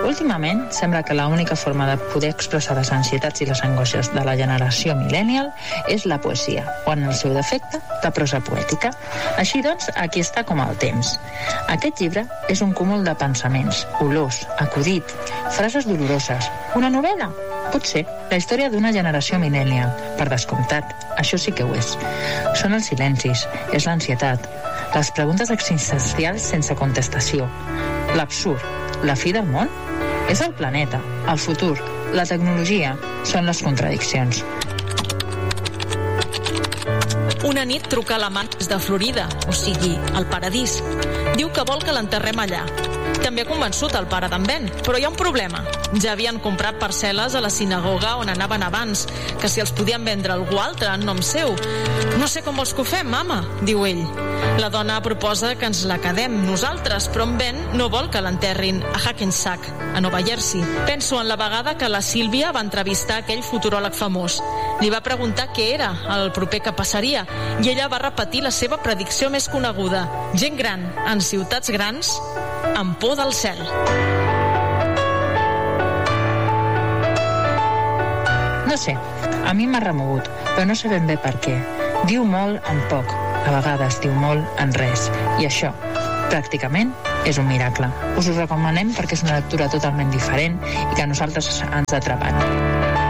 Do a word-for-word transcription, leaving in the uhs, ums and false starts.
Últimament, sembla que l'única forma de poder expressar les ansietats i les angoixes de la generació millennial és la poesia, o en el seu defecte, la prosa poètica. Així doncs, aquí està Com el temps. Aquest llibre és un cúmul de pensaments, olors, acudit, frases doloroses. Una novel·la? Potser. La història d'una generació millennial, per descomptat. Això sí que ho és. Són els silencis, és l'ansietat, les preguntes existencials sense contestació, l'absurd, la fi del món? És el planeta, el futur, la tecnologia, són les contradiccions. Una nit truca a l'amant des de Florida, o sigui, al paradís. Diu que vol que l'enterrem allà. També ha convençut el pare d'en Ben, però hi ha un problema. Ja havien comprat parcel·les a la sinagoga on anaven abans, que si els podien vendre algú altre en nom seu. No sé com vols que ho fem, mama, diu ell. La dona proposa que ens la quedem nosaltres, però en Ben no vol que l'enterrin a Hackensack, a Nova Jersey. Penso en la vegada que la Sílvia va entrevistar aquell futuròleg famós. Li va preguntar què era el proper que passaria i ella va repetir la seva predicció més coneguda. Gent gran en ciutats grans amb por del cel. No sé, a mi m'ha remogut, però no sé ben bé per què. Diu molt en poc, a vegades diu molt en res, i això, pràcticament, és un miracle. Us ho recomanem perquè és una lectura totalment diferent i que a nosaltres ens ha atrapat.